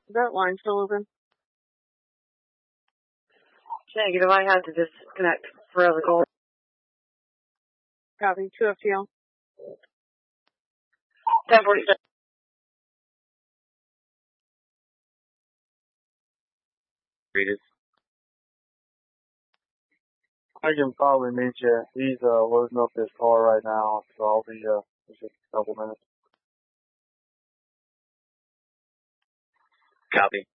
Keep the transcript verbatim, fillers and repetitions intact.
Is that line still open? Negative, I had to disconnect for other calls. Copy, two F T L. ten forty-seven. Read it. I can probably meet you. He's uh, loading up his car right now, so I'll be uh, just a couple minutes. Copy.